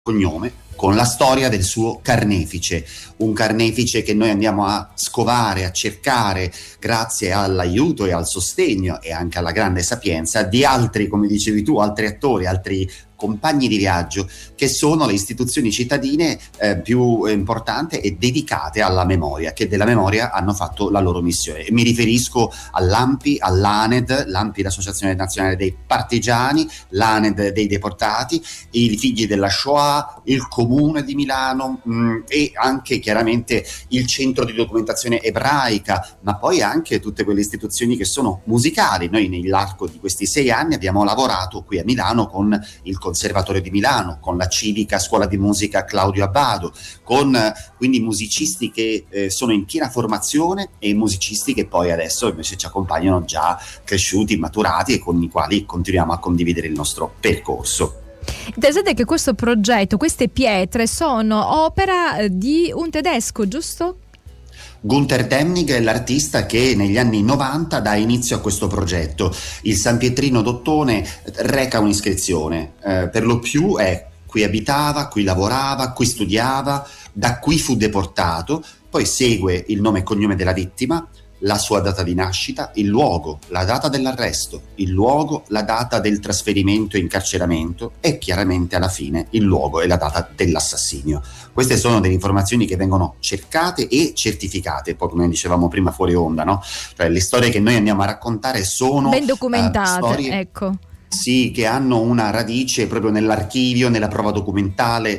cognome con la storia del suo carnefice, un carnefice che noi andiamo a scovare, a cercare grazie all'aiuto e al sostegno e anche alla grande sapienza di altri, come dicevi tu, altri attori, altri compagni di viaggio, che sono le istituzioni cittadine più importanti e dedicate alla memoria, che della memoria hanno fatto la loro missione. Mi riferisco all'ANPI, all'ANED, l'ANPI l'Associazione Nazionale dei Partigiani, l'ANED dei Deportati, i Figli della Shoah, il Comune di Milano e anche chiaramente il Centro di Documentazione Ebraica, ma poi anche tutte quelle istituzioni che sono musicali. Noi nell'arco di questi 6 anni abbiamo lavorato qui a Milano con il Conservatorio di Milano, con la Civica Scuola di Musica Claudio Abbado, con quindi musicisti che sono in piena formazione e musicisti che poi adesso invece ci accompagnano già cresciuti, maturati e con i quali continuiamo a condividere il nostro percorso. Interessante che questo progetto, queste pietre sono opera di un tedesco, giusto? Gunther Demnig è l'artista che negli anni 90 dà inizio a questo progetto. Il San Pietrino d'Ottone reca un'iscrizione, per lo più è qui abitava, qui lavorava, qui studiava, da qui fu deportato, poi segue il nome e cognome della vittima, la sua data di nascita, il luogo, la data dell'arresto, il luogo, la data del trasferimento e incarceramento e chiaramente alla fine il luogo e la data dell'assassinio. Queste sono delle informazioni che vengono cercate e certificate, poi come dicevamo prima fuori onda, no? Cioè le storie che noi andiamo a raccontare sono ben documentate, storie, ecco. Sì, che hanno una radice proprio nell'archivio, nella prova documentale,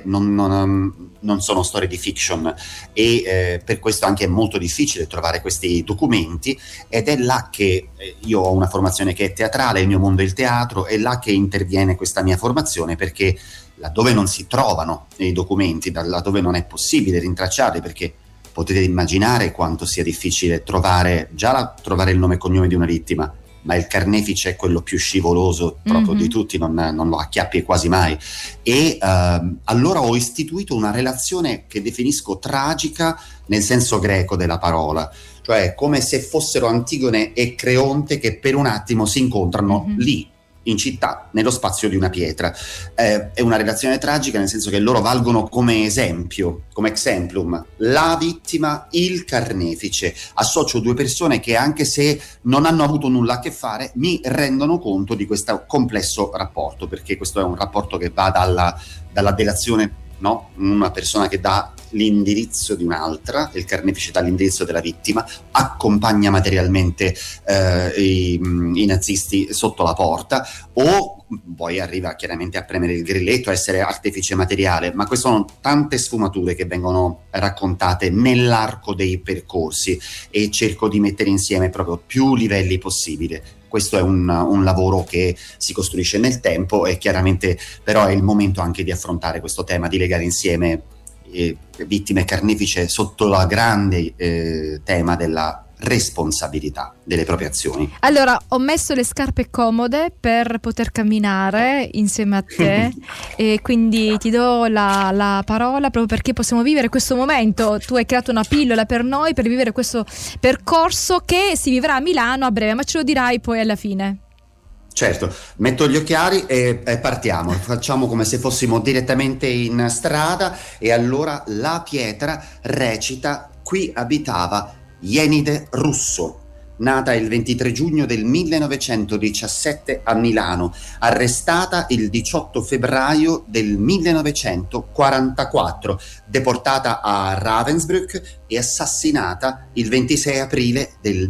non sono storie di fiction e per questo anche è molto difficile trovare questi documenti ed è là che io ho una formazione che è teatrale, il mio mondo è il teatro, è là che interviene questa mia formazione, perché laddove non si trovano i documenti, laddove non è possibile rintracciarli, perché potete immaginare quanto sia difficile trovare il nome e cognome di una vittima, ma il carnefice è quello più scivoloso proprio di tutti, non lo acchiappi quasi mai. E allora ho istituito una relazione che definisco tragica nel senso greco della parola, cioè come se fossero Antigone e Creonte che per un attimo si incontrano lì in città, nello spazio di una pietra. È una relazione tragica nel senso che loro valgono come esempio, come exemplum, la vittima, il carnefice. Associo 2 persone che, anche se non hanno avuto nulla a che fare, mi rendono conto di questo complesso rapporto, perché questo è un rapporto che va dalla delazione, no? Una persona che dà l'indirizzo di un'altra, il carnefice dà l'indirizzo della vittima, accompagna materialmente i nazisti sotto la porta, o poi arriva chiaramente a premere il grilletto, a essere artefice materiale, ma queste sono tante sfumature che vengono raccontate nell'arco dei percorsi e cerco di mettere insieme proprio più livelli possibile. Questo è un lavoro che si costruisce nel tempo e chiaramente però è il momento anche di affrontare questo tema, di legare insieme vittime e carnefice sotto la grande tema della responsabilità delle proprie azioni. Allora, ho messo le scarpe comode per poter camminare insieme a te e quindi ti do la parola proprio perché possiamo vivere questo momento. Tu hai creato una pillola per noi per vivere questo percorso che si vivrà a Milano a breve, ma ce lo dirai poi alla fine. Certo, metto gli occhiali e partiamo, facciamo come se fossimo direttamente in strada e allora la pietra recita: qui abitava Jenide Russo, nata il 23 giugno del 1917 a Milano, arrestata il 18 febbraio del 1944, deportata a Ravensbrück e assassinata il 26 aprile del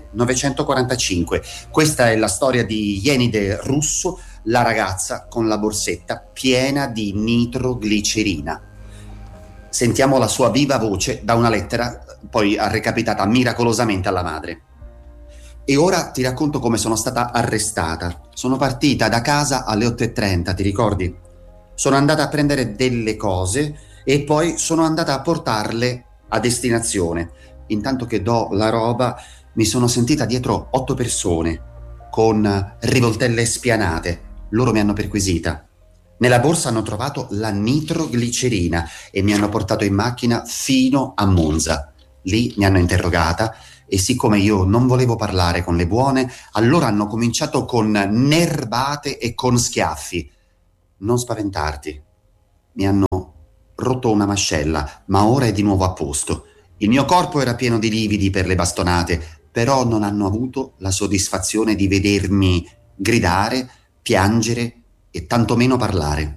1945. Questa è la storia di Jenide Russo, la ragazza con la borsetta piena di nitroglicerina. Sentiamo la sua viva voce da una lettera poi recapitata miracolosamente alla madre. E ora ti racconto come sono stata arrestata. Sono partita da casa alle 8:30, ti ricordi? Sono andata a prendere delle cose e poi sono andata a portarle a destinazione. Intanto che do la roba mi sono sentita dietro 8 persone con rivoltelle spianate. Loro mi hanno perquisita. Nella borsa hanno trovato la nitroglicerina e mi hanno portato in macchina fino a Monza. Lì mi hanno interrogata e siccome io non volevo parlare con le buone, allora hanno cominciato con nerbate e con schiaffi. Non spaventarti, Mi hanno rotto una mascella, ma ora è di nuovo a posto. Il mio corpo era pieno di lividi per le bastonate, però non hanno avuto la soddisfazione di vedermi gridare, piangere e tantomeno parlare.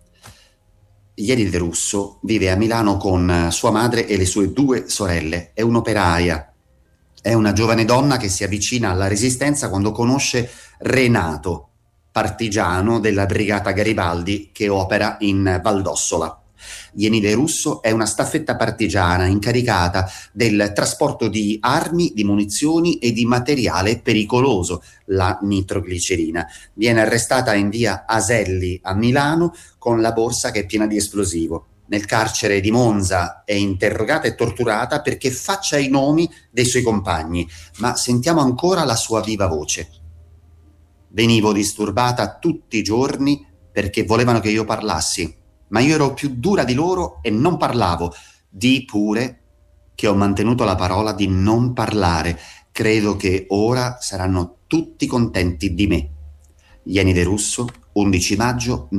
Ieni De Russo vive a Milano con sua madre e le sue 2 sorelle. È un'operaia. È una giovane donna che si avvicina alla Resistenza quando conosce Renato, partigiano della Brigata Garibaldi che opera in Valdossola. Ieni De Russo è una staffetta partigiana incaricata del trasporto di armi, di munizioni e di materiale pericoloso, la nitroglicerina. Viene arrestata in via Aselli a Milano con la borsa che è piena di esplosivo. Nel carcere di Monza è interrogata e torturata perché faccia i nomi dei suoi compagni, ma sentiamo ancora la sua viva voce. Venivo disturbata tutti i giorni perché volevano che io parlassi, ma io ero più dura di loro e non parlavo. Di pure che ho mantenuto la parola di non parlare. Credo che ora saranno tutti contenti di me. Ieni De Russo, 11 maggio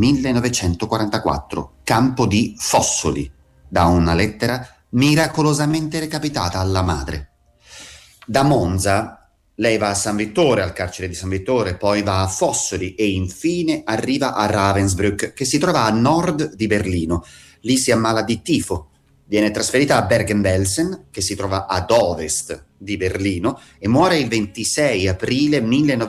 1944, campo di Fossoli, da una lettera miracolosamente recapitata alla madre. Da Monza lei va a San Vittore, al carcere di San Vittore, poi va a Fossoli e infine arriva a Ravensbrück, che si trova a nord di Berlino. Lì si ammala di tifo. Viene trasferita a Bergen-Belsen, che si trova ad ovest di Berlino, e muore il 26 aprile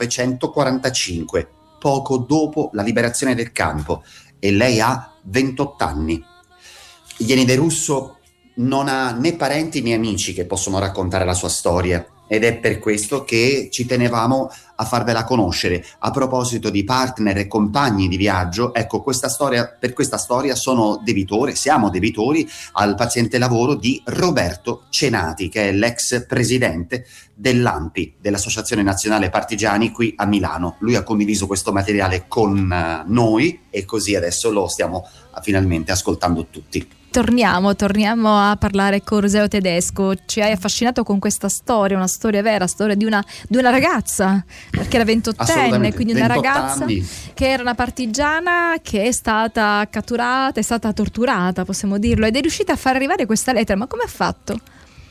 1945, poco dopo la liberazione del campo, e lei ha 28 anni. Ieni De Russo non ha né parenti né amici che possono raccontare la sua storia, ed è per questo che ci tenevamo a farvela conoscere. A proposito di partner e compagni di viaggio, ecco, per questa storia siamo debitori al paziente lavoro di Roberto Cenati, che è l'ex presidente dell'ANPI, dell'Associazione Nazionale Partigiani qui a Milano. Lui ha condiviso questo materiale con noi e così adesso lo stiamo finalmente ascoltando tutti. Torniamo a parlare con Roseo Tedesco. Ci hai affascinato con questa storia, una storia vera, storia di una ragazza, perché era 28enne, quindi una ragazza anni. Che era una partigiana che è stata catturata, è stata torturata, possiamo dirlo, ed è riuscita a far arrivare questa lettera. Ma come ha fatto?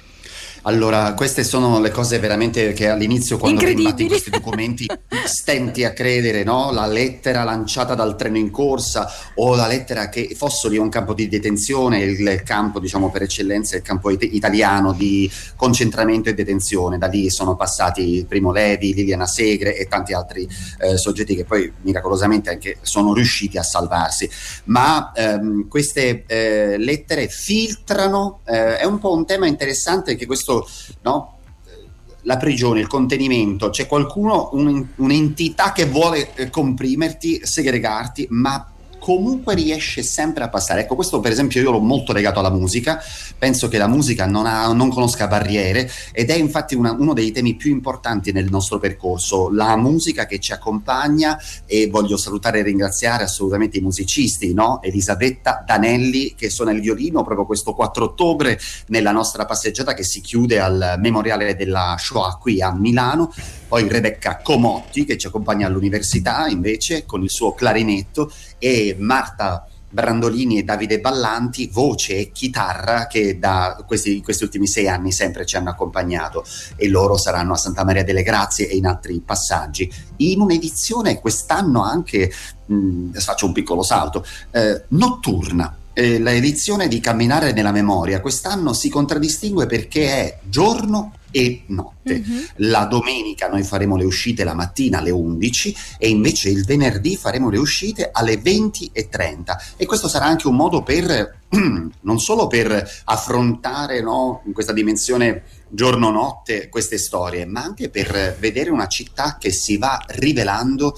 Allora, queste sono le cose veramente che all'inizio, quando arrivati questi documenti, stenti a credere, no? La lettera lanciata dal treno in corsa, o la lettera che Fossoli è un campo di detenzione, il campo, diciamo, per eccellenza, il campo italiano di concentramento e detenzione. Da lì sono passati Primo Levi, Liliana Segre e tanti altri soggetti che poi miracolosamente anche sono riusciti a salvarsi. Ma queste lettere filtrano, è un po' un tema interessante, che questo, no? La prigione, il contenimento, c'è qualcuno, un'entità che vuole comprimerti, segregarti, ma comunque riesce sempre a passare. Ecco, questo per esempio io l'ho molto legato alla musica. Penso che la musica non conosca barriere, ed è infatti uno dei temi più importanti nel nostro percorso, la musica che ci accompagna. E voglio salutare e ringraziare assolutamente i musicisti, no? Elisabetta Danelli, che suona il violino proprio questo 4 ottobre nella nostra passeggiata che si chiude al Memoriale della Shoah qui a Milano. Poi Rebecca Comotti, che ci accompagna all'università invece con il suo clarinetto, e Marta Brandolini e Davide Ballanti, voce e chitarra, che da questi ultimi 6 anni sempre ci hanno accompagnato, e loro saranno a Santa Maria delle Grazie e in altri passaggi. In un'edizione quest'anno anche, faccio un piccolo salto, notturna. L'edizione di Camminare nella Memoria quest'anno si contraddistingue perché è giorno e notte. La domenica noi faremo le uscite la mattina alle 11 e invece il venerdì faremo le uscite alle 20:30, e questo sarà anche un modo per non solo per affrontare, no, in questa dimensione giorno-notte queste storie, ma anche per vedere una città che si va rivelando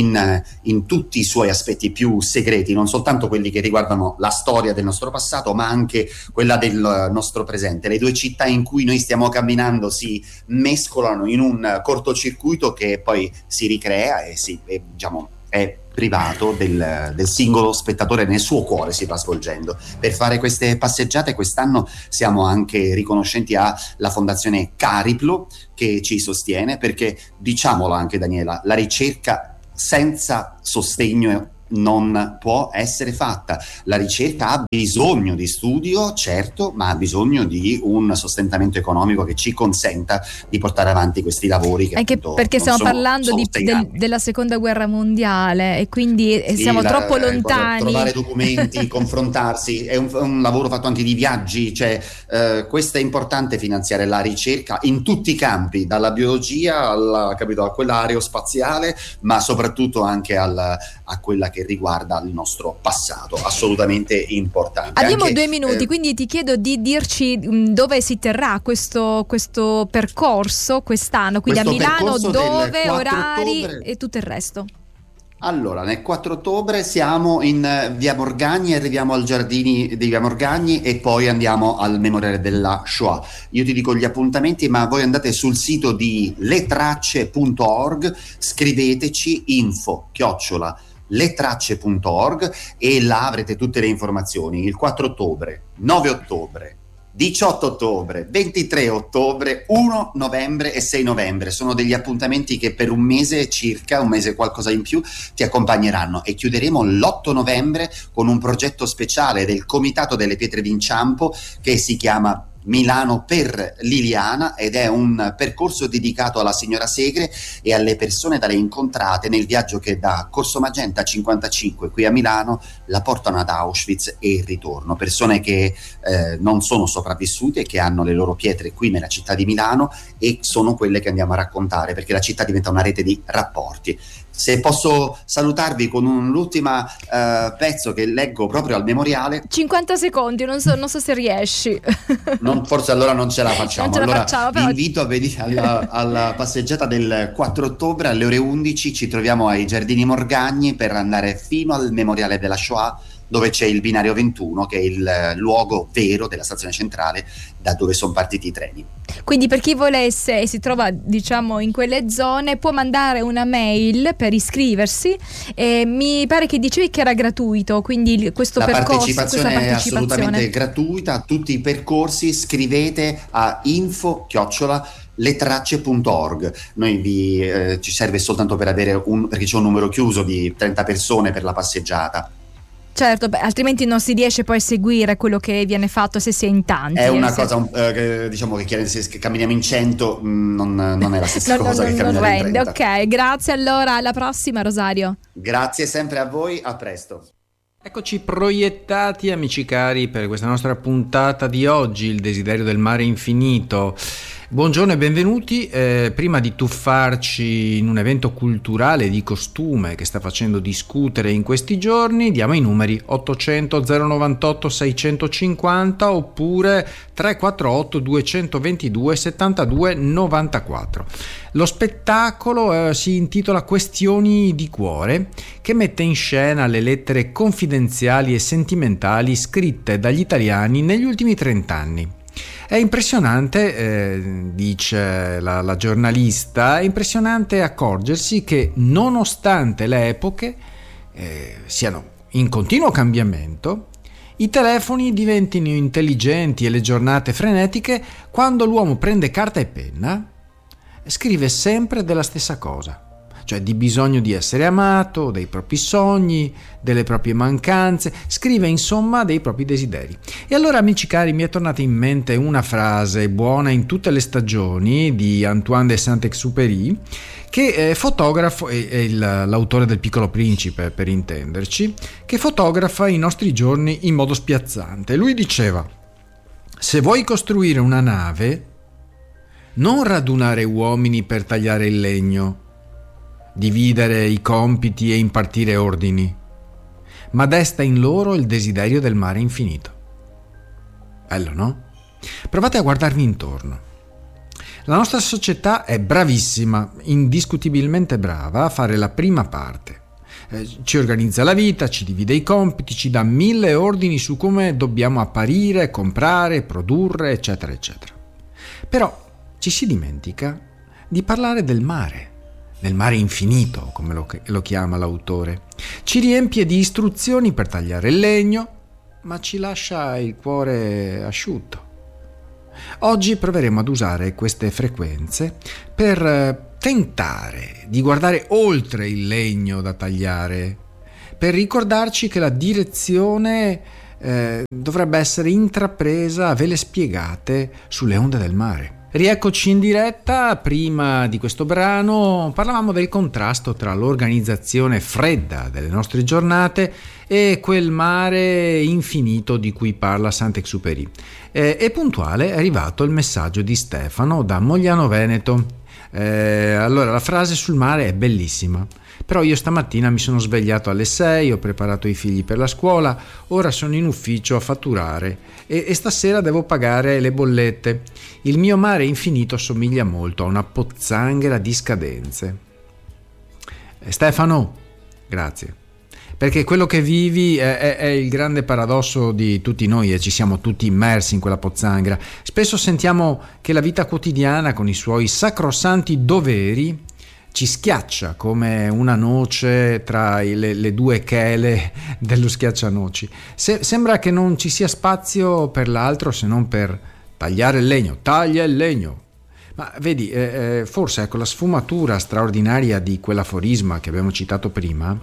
in tutti i suoi aspetti più segreti, non soltanto quelli che riguardano la storia del nostro passato, ma anche quella del nostro presente. Le 2 città in cui noi stiamo camminando si mescolano in un cortocircuito che poi si ricrea e diciamo è privato del singolo spettatore, nel suo cuore si va svolgendo. Per fare queste passeggiate quest'anno siamo anche riconoscenti alla Fondazione Cariplo, che ci sostiene, perché, diciamolo anche Daniela, la ricerca senza sostegno non può essere fatta. La ricerca ha bisogno di studio, certo, ma ha bisogno di un sostentamento economico che ci consenta di portare avanti questi lavori. Che anche appunto perché stiamo parlando della seconda guerra mondiale e quindi siamo troppo lontani. Trovare documenti, confrontarsi, è un lavoro fatto anche di viaggi, cioè questo è importante, finanziare la ricerca in tutti i campi, dalla biologia a quella aerospaziale, ma soprattutto anche a quella che riguarda il nostro passato, assolutamente importante. Abbiamo anche 2 minuti, quindi ti chiedo di dirci dove si terrà questo percorso quest'anno, quindi a Milano, dove, orari e tutto il resto. Allora, nel 4 ottobre siamo in via Morgagni, arriviamo al giardini di via Morgagni e poi andiamo al memoriale della Shoah. Io ti dico gli appuntamenti, ma voi andate sul sito di letracce.org, scriveteci info@letracce.org e là avrete tutte le informazioni. Il 4 ottobre, 9 ottobre, 18 ottobre, 23 ottobre, 1 novembre e 6 novembre. Sono degli appuntamenti che per un mese circa, un mese qualcosa in più, ti accompagneranno, e chiuderemo l'8 novembre con un progetto speciale del Comitato delle Pietre d'Inciampo che si chiama Milano per Liliana, ed è un percorso dedicato alla signora Segre e alle persone da lei incontrate nel viaggio che da Corso Magenta 55 qui a Milano la portano ad Auschwitz e il ritorno. Persone che non sono sopravvissute e che hanno le loro pietre qui nella città di Milano, e sono quelle che andiamo a raccontare, perché la città diventa una rete di rapporti. Se posso salutarvi con l'ultima pezzo che leggo proprio al memoriale. 50 secondi, non so se riesci. Forse allora non ce la facciamo. Però... vi invito a venire alla passeggiata del 4 ottobre alle ore 11. Ci troviamo ai Giardini Morgagni per andare fino al memoriale della Shoah, dove c'è il binario 21, che è il luogo vero della stazione centrale da dove sono partiti i treni. Quindi per chi volesse e si trova in quelle zone può mandare una mail per iscriversi, e mi pare che dicevi che era gratuito, quindi questa partecipazione è assolutamente gratuita. A tutti i percorsi scrivete a info@letracce.org. Noi ci serve soltanto per avere perché c'è un numero chiuso di 30 persone per la passeggiata. Certo, altrimenti non si riesce poi a seguire quello che viene fatto se si è in tanti. È una cosa diciamo che se camminiamo in 100 non è la stessa cosa che camminare in 30. Ok, grazie, allora alla prossima, Rosario. Grazie sempre a voi, a presto. Eccoci proiettati, amici cari, per questa nostra puntata di oggi, il desiderio del mare infinito. Buongiorno e benvenuti. Prima di tuffarci in un evento culturale di costume che sta facendo discutere in questi giorni, diamo i numeri: 800 098 650 oppure 348 222 72 94. Lo spettacolo si intitola Questioni di cuore, che mette in scena le lettere confidenziali e sentimentali scritte dagli italiani negli ultimi 30 anni. È impressionante, dice la giornalista, è impressionante accorgersi che nonostante le epoche siano in continuo cambiamento, i telefoni diventino intelligenti e le giornate frenetiche quando l'uomo prende carta e penna e scrive sempre della stessa cosa. Cioè di bisogno di essere amato, dei propri sogni, delle proprie mancanze, scrive insomma dei propri desideri. E allora, amici cari, mi è tornata in mente una frase buona in tutte le stagioni di Antoine de Saint-Exupéry, che è fotografo, è l'autore del Piccolo Principe per intenderci, che fotografa i nostri giorni in modo spiazzante. Lui diceva: se vuoi costruire una nave, non radunare uomini per tagliare il legno, dividere i compiti e impartire ordini, ma desta in loro il desiderio del mare infinito. Bello, no? Provate a guardarvi intorno. La nostra società è bravissima, indiscutibilmente brava a fare la prima parte. Ci organizza la vita, ci divide i compiti, ci dà 1000 ordini su come dobbiamo apparire, comprare, produrre, eccetera, eccetera. Però ci si dimentica di parlare del mare infinito, come lo chiama l'autore. Ci riempie di istruzioni per tagliare il legno, ma ci lascia il cuore asciutto. Oggi proveremo ad usare queste frequenze per tentare di guardare oltre il legno da tagliare, per ricordarci che la direzione dovrebbe essere intrapresa a vele spiegate sulle onde del mare. Rieccoci in diretta. Prima di questo brano parlavamo del contrasto tra l'organizzazione fredda delle nostre giornate e quel mare infinito di cui parla Saint-Exupéry. E puntuale è arrivato il messaggio di Stefano da Mogliano Veneto. Allora, la frase sul mare è bellissima, però io stamattina mi sono svegliato alle 6, ho preparato i figli per la scuola, ora sono in ufficio a fatturare e stasera devo pagare le bollette. Il mio mare infinito somiglia molto a una pozzanghera di scadenze. Stefano, grazie, perché quello che vivi è il grande paradosso di tutti noi e ci siamo tutti immersi in quella pozzanghera. Spesso sentiamo che la vita quotidiana con i suoi sacrosanti doveri ci schiaccia come una noce tra le due chele dello schiaccianoci. Sembra che non ci sia spazio per l'altro se non per tagliare il legno. Taglia il legno. Ma vedi, forse ecco la sfumatura straordinaria di quell'aforisma che abbiamo citato prima.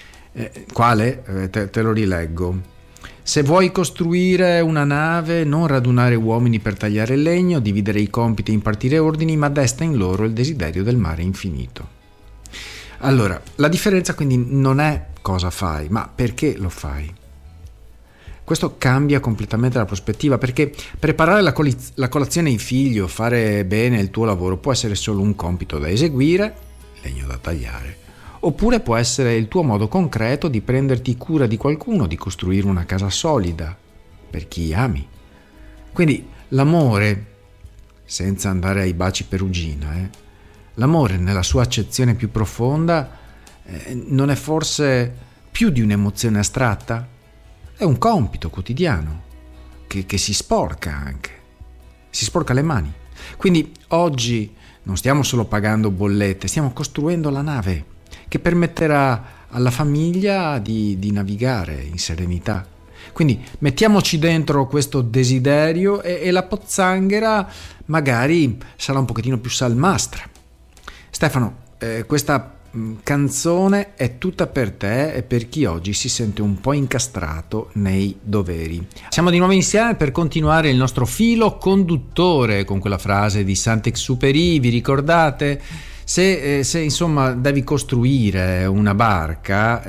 Quale? Te lo rileggo. Se vuoi costruire una nave, non radunare uomini per tagliare il legno, dividere i compiti e impartire ordini, ma desta in loro il desiderio del mare infinito. Allora, la differenza quindi non è cosa fai, ma perché lo fai. Questo cambia completamente la prospettiva, perché preparare la colazione ai figli o fare bene il tuo lavoro può essere solo un compito da eseguire, legno da tagliare, oppure può essere il tuo modo concreto di prenderti cura di qualcuno, di costruire una casa solida per chi ami. Quindi l'amore, senza andare ai baci perugina, l'amore nella sua accezione più profonda non è forse più di un'emozione astratta? È un compito quotidiano che si sporca anche, si sporca le mani. Quindi oggi non stiamo solo pagando bollette, stiamo costruendo la nave che permetterà alla famiglia di navigare in serenità. Quindi mettiamoci dentro questo desiderio e la pozzanghera magari sarà un pochettino più salmastra. Stefano, questa canzone è tutta per te e per chi oggi si sente un po' incastrato nei doveri. Siamo di nuovo insieme per continuare il nostro filo conduttore con quella frase di Saint-Exupéry, vi ricordate? Se insomma devi costruire una barca,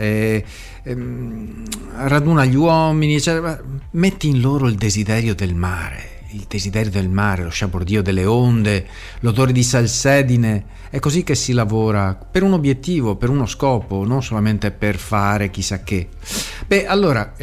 raduna gli uomini, metti in loro il desiderio del mare, lo sciabordio delle onde, l'odore di salsedine. È così che si lavora per un obiettivo, per uno scopo, non solamente per fare chissà che. Allora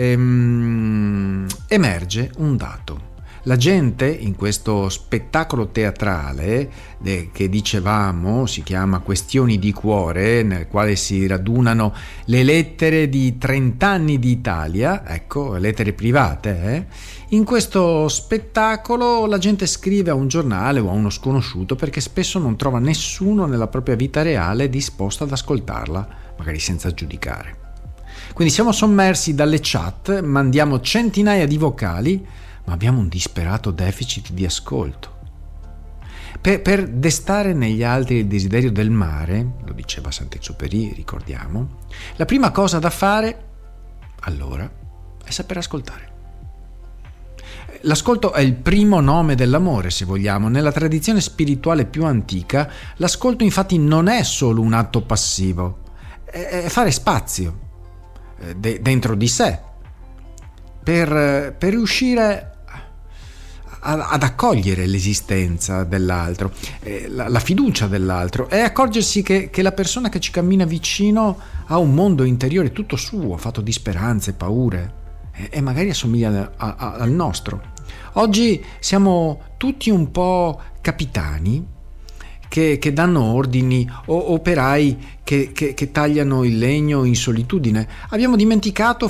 emerge un dato. La gente in questo spettacolo teatrale che dicevamo si chiama Questioni di cuore, nel quale si radunano le lettere di 30 anni di Italia, ecco, lettere private, In questo spettacolo la gente scrive a un giornale o a uno sconosciuto perché spesso non trova nessuno nella propria vita reale disposto ad ascoltarla, magari senza giudicare. Quindi siamo sommersi dalle chat, mandiamo centinaia di vocali, ma abbiamo un disperato deficit di ascolto. Per destare negli altri il desiderio del mare, lo diceva Saint-Exupéry, ricordiamo, la prima cosa da fare, allora, è saper ascoltare. L'ascolto è il primo nome dell'amore, se vogliamo. Nella tradizione spirituale più antica, l'ascolto infatti non è solo un atto passivo, è fare spazio dentro di sé per riuscire ad accogliere l'esistenza dell'altro, la fiducia dell'altro, e accorgersi che la persona che ci cammina vicino ha un mondo interiore tutto suo, fatto di speranze, paure, e magari assomiglia al nostro. Oggi siamo tutti un po' capitani che danno ordini o operai che tagliano il legno in solitudine. Abbiamo dimenticato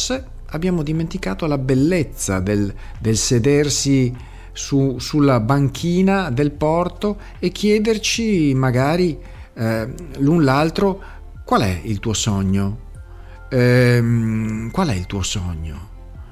la bellezza del sedersi sulla banchina del porto e chiederci magari l'un l'altro: qual è il tuo sogno? Qual è il tuo sogno?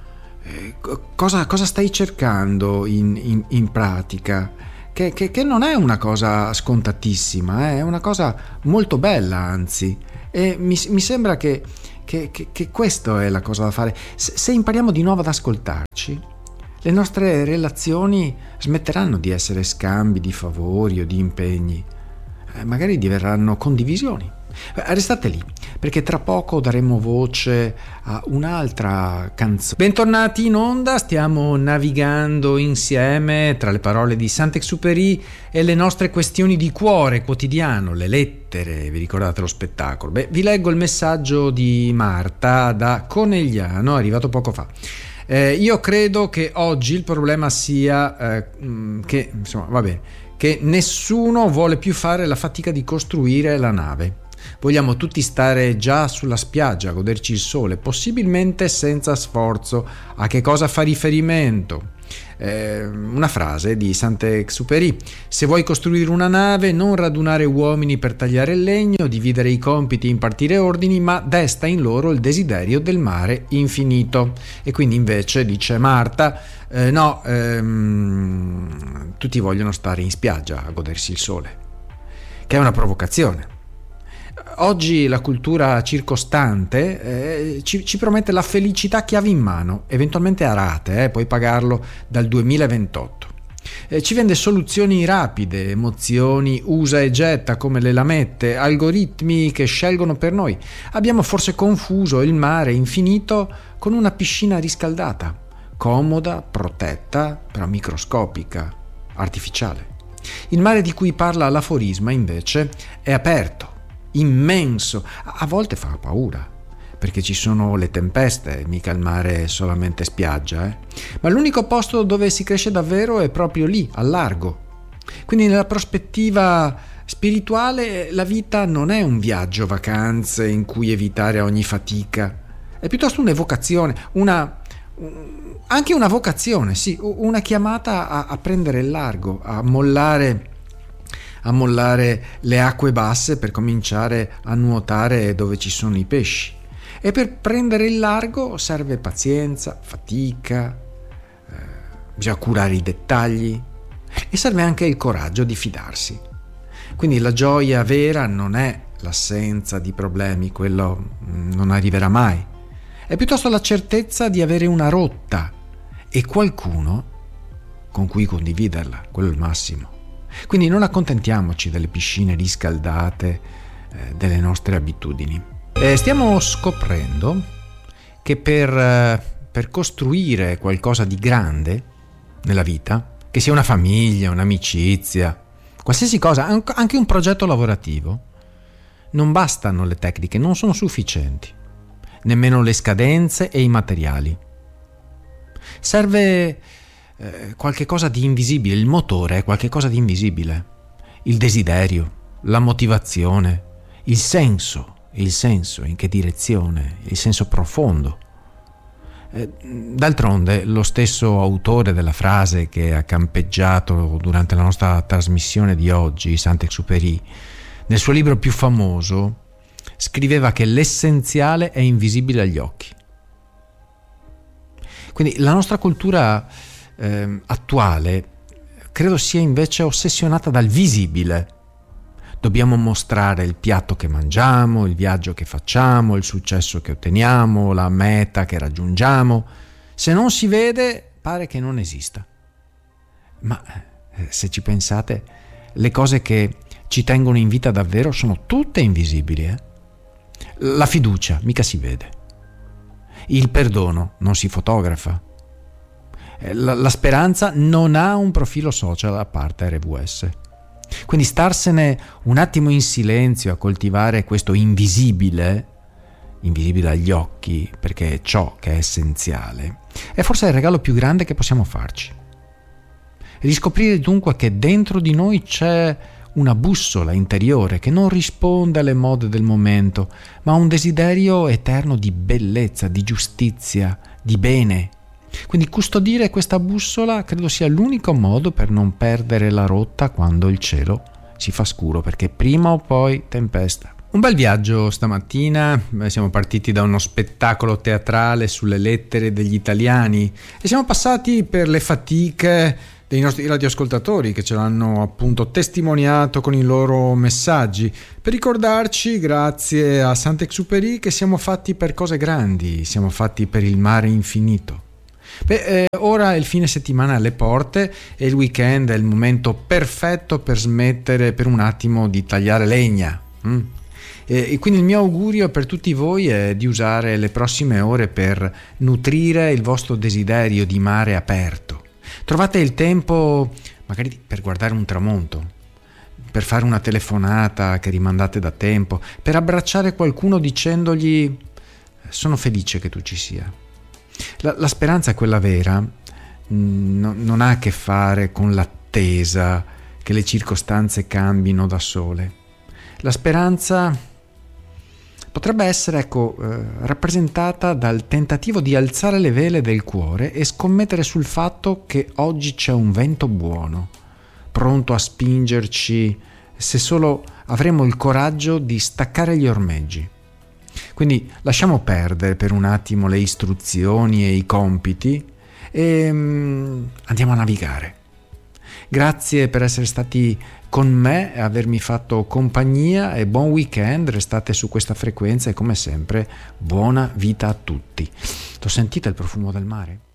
Cosa stai cercando in pratica? Che non è una cosa scontatissima, è una cosa molto bella, anzi, E mi sembra che questa è la cosa da fare. Se impariamo di nuovo ad ascoltarci, le nostre relazioni smetteranno di essere scambi di favori o di impegni, magari diverranno condivisioni. Restate lì, perché tra poco daremo voce a un'altra canzone. Bentornati in onda, stiamo navigando insieme tra le parole di Saint-Exupéry e le nostre questioni di cuore quotidiano, le lettere. Vi ricordate lo spettacolo? Vi leggo il messaggio di Marta da Conegliano, arrivato poco fa. Io credo che oggi il problema sia che, insomma, va bene, che nessuno vuole più fare la fatica di costruire la nave. Vogliamo tutti stare già sulla spiaggia a goderci il sole, possibilmente senza sforzo. A che cosa fa riferimento? Una frase di Saint-Exupéry: se vuoi costruire una nave, non radunare uomini per tagliare il legno, dividere i compiti, impartire ordini, ma desta in loro il desiderio del mare infinito. E quindi invece, dice Marta, tutti vogliono stare in spiaggia a godersi il sole, che è una provocazione. Oggi la cultura circostante ci promette la felicità chiave in mano, eventualmente a rate, puoi pagarlo dal 2028. Ci vende soluzioni rapide, emozioni usa e getta come le lamette, algoritmi che scelgono per noi. Abbiamo forse confuso il mare infinito con una piscina riscaldata, comoda, protetta, però microscopica, artificiale. Il mare di cui parla l'aforisma invece è aperto, immenso, a volte fa paura perché ci sono le tempeste, mica il mare è solamente spiaggia, ma l'unico posto dove si cresce davvero è proprio lì, al largo. Quindi nella prospettiva spirituale la vita non è un viaggio vacanze in cui evitare ogni fatica, è piuttosto un'evocazione, anche una vocazione, sì, una chiamata a prendere il largo, a mollare le acque basse per cominciare a nuotare dove ci sono i pesci. E per prendere il largo serve pazienza, fatica, bisogna curare i dettagli e serve anche il coraggio di fidarsi. Quindi la gioia vera non è l'assenza di problemi, quello non arriverà mai, è piuttosto la certezza di avere una rotta e qualcuno con cui condividerla, quello è il massimo. Quindi non accontentiamoci delle piscine riscaldate, delle nostre abitudini. Stiamo scoprendo che per costruire qualcosa di grande nella vita, che sia una famiglia, un'amicizia, qualsiasi cosa, anche un progetto lavorativo, non bastano le tecniche, non sono sufficienti, nemmeno le scadenze e i materiali. Serve qualche cosa di invisibile, il motore è qualche cosa di invisibile, il desiderio, la motivazione, il senso, in che direzione, il senso profondo. D'altronde lo stesso autore della frase che ha campeggiato durante la nostra trasmissione di oggi, Saint-Exupéry, nel suo libro più famoso scriveva che l'essenziale è invisibile agli occhi. Quindi la nostra cultura attuale credo sia invece ossessionata dal visibile. Dobbiamo mostrare il piatto che mangiamo, il viaggio che facciamo, il successo che otteniamo, la meta che raggiungiamo. Se non si vede, pare che non esista. Ma se ci pensate, le cose che ci tengono in vita davvero sono tutte invisibili. La fiducia mica si vede. Il perdono non si fotografa. La speranza non ha un profilo social a parte RVS. Quindi starsene un attimo in silenzio a coltivare questo invisibile agli occhi, perché è ciò che è essenziale, è forse il regalo più grande che possiamo farci. Riscoprire dunque che dentro di noi c'è una bussola interiore che non risponde alle mode del momento, ma un desiderio eterno di bellezza, di giustizia, di bene. Quindi custodire questa bussola credo sia l'unico modo per non perdere la rotta quando il cielo si fa scuro, perché prima o poi tempesta. Un bel viaggio stamattina, siamo partiti da uno spettacolo teatrale sulle lettere degli italiani e siamo passati per le fatiche dei nostri radioascoltatori che ce l'hanno appunto testimoniato con i loro messaggi, per ricordarci, grazie a Saint-Exupéry, che siamo fatti per cose grandi, siamo fatti per il mare infinito. Ora il fine settimana alle porte e il weekend è il momento perfetto per smettere per un attimo di tagliare legna. E quindi il mio augurio per tutti voi è di usare le prossime ore per nutrire il vostro desiderio di mare aperto. Trovate il tempo magari per guardare un tramonto, per fare una telefonata che rimandate da tempo, per abbracciare qualcuno dicendogli sono felice che tu ci sia. La speranza è quella vera, non ha a che fare con l'attesa che le circostanze cambino da sole. La speranza potrebbe essere rappresentata dal tentativo di alzare le vele del cuore e scommettere sul fatto che oggi c'è un vento buono, pronto a spingerci se solo avremo il coraggio di staccare gli ormeggi. Quindi lasciamo perdere per un attimo le istruzioni e i compiti e andiamo a navigare. Grazie per essere stati con me e avermi fatto compagnia e buon weekend, restate su questa frequenza e come sempre buona vita a tutti. Lo sentite il profumo del mare?